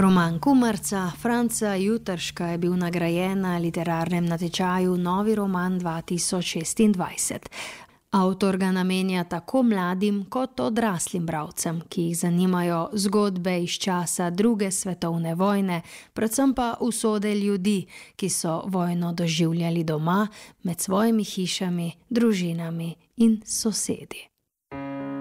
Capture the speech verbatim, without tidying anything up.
Roman Kumarca Franca Jutrška je bil nagrajen na literarnem natečaju Novi roman dva tisoč šestindvajset. Avtor ga namenja tako mladim kot odraslim bralcem, ki jih zanimajo zgodbe iz časa druge svetovne vojne, predvsem pa usode ljudi, ki so vojno doživljali doma, med svojimi hišami, družinami in sosedi.